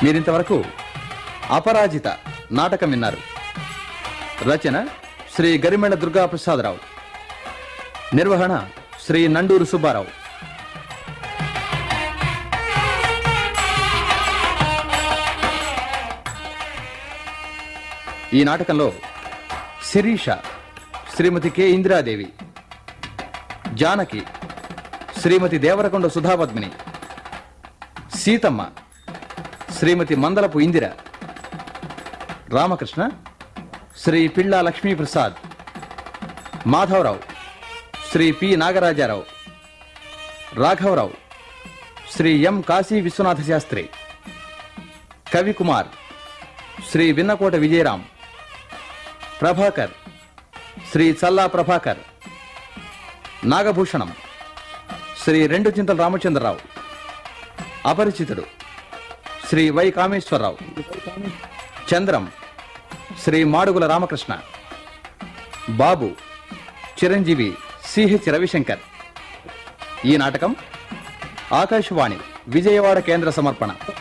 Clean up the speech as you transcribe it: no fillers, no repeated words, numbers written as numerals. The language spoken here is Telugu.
మీరింతవరకు అపరాజిత నాటకం విన్నారు. రచన శ్రీ గరిమెళ్ల దుర్గాప్రసాదరావు, నిర్వహణ శ్రీ నండూరు సుబ్బారావు. ఈ నాటకంలో శిరీష శ్రీమతి కె ఇందిరాదేవి, జానకి శ్రీమతి దేవరకొండ సుధాపద్మిని, సీతమ్మ శ్రీమతి మందలపు ఇందిర, రామకృష్ణ శ్రీ పిళ్ళా లక్ష్మీప్రసాద్, మాధవరావు శ్రీ పి నాగరాజారావు, రాఘవరావు శ్రీ ఎం కాశీ విశ్వనాథ శాస్త్రి, కవికుమార్ శ్రీ విన్నకోట విజయరాం, ప్రభాకర్ శ్రీ చల్లా ప్రభాకర్, నాగభూషణం శ్రీ రెండు చింతల రామచంద్రరావు, అపరిచితుడు Shri why Kameswara Rao, Chandram Shri Madugula Ramakrishna, Babu Chiranjeevi CH Ravishankar. ఈ నాటకం ఆకాశవాణి విజయవాడ కేంద్ర సమర్పణ.